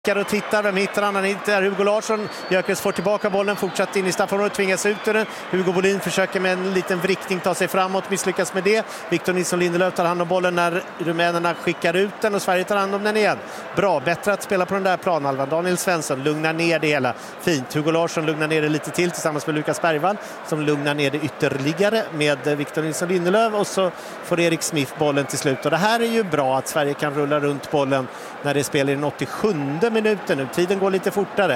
Och tittar, vem hittar han? Han hittar Hugo Larsson. Gyökeres får tillbaka bollen, fortsatt in i straffområdet, tvingas ut ur den. Hugo Bolin försöker med en liten vrickning ta sig framåt, misslyckas med det. Victor Nilsson Lindelöf tar hand om bollen när rumänerna skickar ut den och Sverige tar hand om den igen. Bra, bättre att spela på den där planhalvan. Daniel Svensson lugnar ner det hela. Fint, Hugo Larsson lugnar ner det lite till tillsammans med Lukas Bergvall som lugnar ner det ytterligare med Victor Nilsson Lindelöf, och så får Erik Smith bollen till slut. Och det här är ju bra att Sverige kan rulla runt bollen när det spelar i den 87:e minuten nu. Tiden går lite fortare.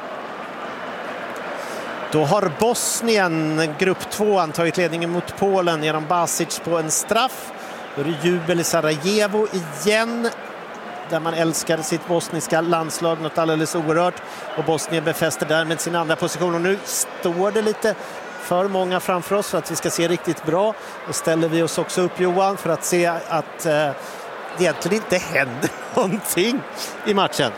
Då har Bosnien, grupp 2, tagit ledningen mot Polen genom Basic på en straff. Då är det jubel i Sarajevo igen, där man älskar sitt bosniska landslag något alldeles oerhört. Och Bosnien befäster därmed sin andra position. Och nu står det lite för många framför oss för att vi ska se riktigt bra. Och ställer vi oss också upp, Johan, för att se att det egentligen inte händer någonting i matchen.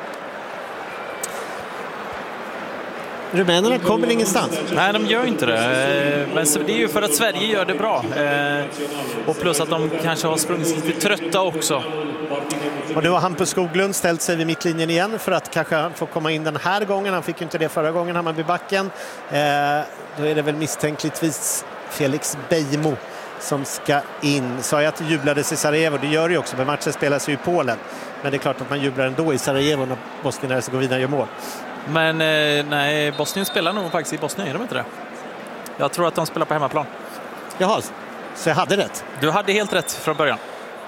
Rumänerna kommer ingenstans. Nej, de gör inte det. Men det är ju för att Sverige gör det bra. Och plus att de kanske har sprungit lite trötta också. Och nu har Hampus Skoglund ställt sig vid mittlinjen igen för att kanske få komma in den här gången. Han fick ju inte det förra gången, han var vid backen. Då är det väl misstänkligtvis Felix Beijmo som ska in. Sa jag att det jublades i Sarajevo, det gör det ju också, men matchen spelas ju i Polen. Men det är klart att man jublar ändå i Sarajevo när Bosnien-Hercegovina gör mål. Men nej, Bosnien spelar nog faktiskt i Bosnien, är de inte det? Jag tror att de spelar på hemmaplan. Jaha, så jag hade rätt. Du hade helt rätt från början.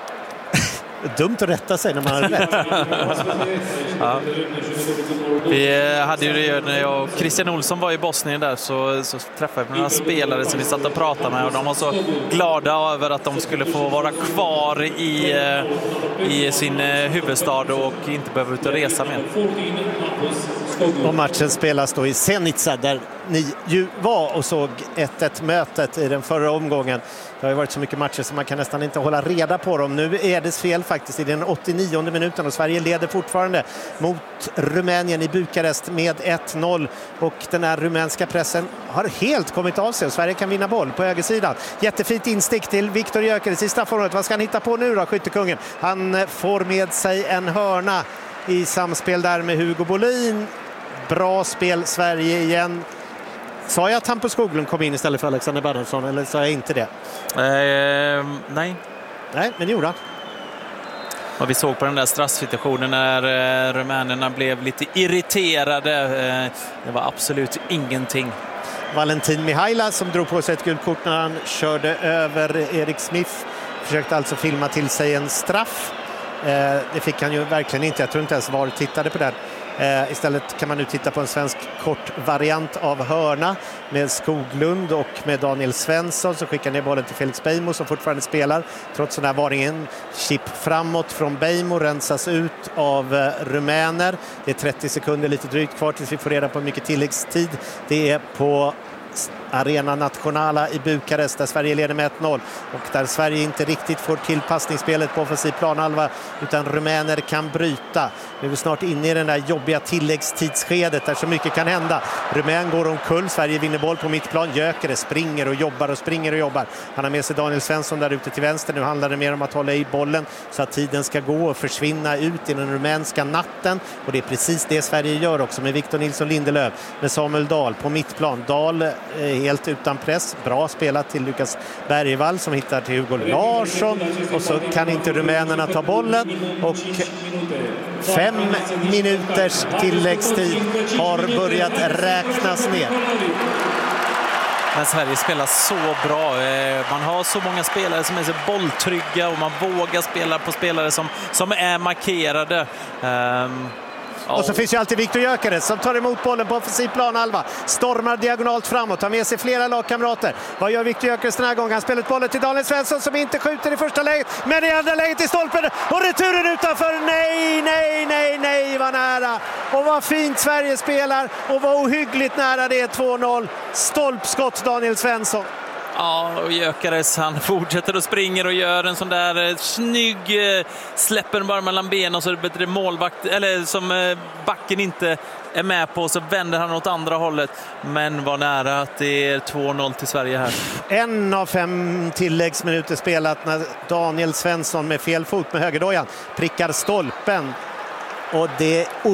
Dumt att rätta sig när man har rätt. Ja. Vi hade ju det när jag och Christian Olsson var i Bosnien där, så träffade vi några spelare som vi satt och pratade med, och de var så glada över att de skulle få vara kvar i sin huvudstad och inte behöva ut och resa med. Och matchen spelas då i Zenica, där ni ju var och såg 1-1 mötet i den förra omgången. Det har ju varit så mycket matcher så man kan nästan inte hålla reda på dem. Nu är det fel faktiskt i den 89:e minuten och Sverige leder fortfarande mot Rumänien i Bukarest med 1-0. Och den här rumänska pressen har helt kommit av sig och Sverige kan vinna boll på högersidan. Jättefint instick till Viktor Gyökeres i straffområdet. Vad ska han hitta på nu då, skyttekungen? Han får med sig en hörna i samspel där med Hugo Bolin. Bra spel, Sverige igen. Sa jag att Hampus Skoglund kom in istället för Alexander Bernhardsson, eller sa jag inte det? Nej. Nej, men det gjorde han. Och vi såg på den där straffsituationen när rumänerna blev lite irriterade. Det var absolut ingenting. Valentin Mihaila som drog på sig ett gult kort när han körde över Erik Smith. Försökte alltså filma till sig en straff. Det fick han ju verkligen inte. Jag tror inte ens VAR tittade på det. Istället kan man nu titta på en svensk kort variant av hörna med Skoglund och med Daniel Svensson som skickar ner bollen till Felix Beijmo som fortfarande spelar. Trots den här varningen, chip framåt från Beijmo rensas ut av rumäner. Det är 30 sekunder lite drygt kvar tills vi får reda på mycket tilläggstid. Det är på Arena Nationala i Bukarest där Sverige leder med 1-0 och där Sverige inte riktigt får till passningsspelet på offensiv planhalva utan rumäner kan bryta. Nu är vi snart inne i den där jobbiga tilläggstidsskedet där så mycket kan hända. Rumän går omkull, Sverige vinner boll på mittplan. Gyökeres springer och jobbar och springer och jobbar. Han har med sig Daniel Svensson där ute till vänster. Nu handlar det mer om att hålla i bollen så att tiden ska gå och försvinna ut i den rumänska natten, och det är precis det Sverige gör också med Victor Nilsson Lindelöf, med Samuel Dahl på mittplan. Dahl helt utan press, bra spelat till Lukas Bergvall som hittar till Hugo Larsson, och så kan inte rumänerna ta bollen och 5 minuters tilläggstid har börjat räknas ner. Men Sverige spelar så bra. Man har så många spelare som är så bolltrygga och man vågar spela på spelare som är markerade. Och så finns ju alltid Viktor Gyökeres som tar emot bollen på offensiv planhalva. Stormar diagonalt framåt, tar med sig flera lagkamrater. Vad gör Viktor Gyökeres den här gången? Han spelar bollen till Daniel Svensson som inte skjuter i första läget, men i andra läget i stolpen. Och returen utanför. Nej, vad nära. Och vad fint Sverige spelar och vad ohyggligt nära det är 2-0. Stolpskott Daniel Svensson. Ja, och Gyökeres han fortsätter och springer och gör en sån där snygg släpper bara mellan benen och så är det målvakt eller som backen inte är med på, så vänder han åt andra hållet. Men var nära att det är 2-0 till Sverige här. 1 av 5 tilläggsminuter spelat när Daniel Svensson med fel fot med högerdojan prickar stolpen. Och det